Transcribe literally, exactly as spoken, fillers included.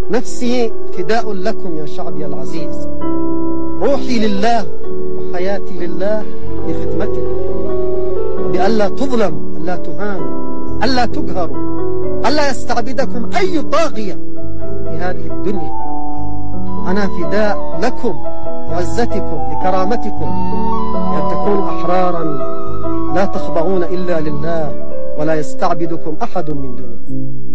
نفسي فداء لكم يا شعبي العزيز، روحي لله وحياتي لله لخدمتكم، بألا تظلموا، ألا تهانوا، ألا تقهروا، ألا يستعبدكم أي طاغية في هذه الدنيا. أنا فداء لكم، لعزتكم، لكرامتكم، أن تكونوا أحرارا لا تخضعون إلا لله ولا يستعبدكم أحد من دونه.